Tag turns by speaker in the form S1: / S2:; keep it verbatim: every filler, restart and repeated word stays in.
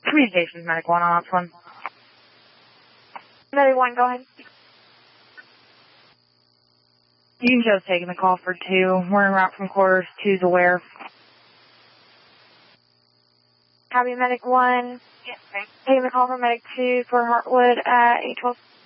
S1: Communications, Medic one on ops one.
S2: Medic one, go ahead.
S1: Dean Joe's taking the call for two. We're en route from quarters. Two's aware.
S2: Copy, Medic one.
S3: Yes, sir.
S2: Taking the call from Medic two for Heartwood at eight twelve.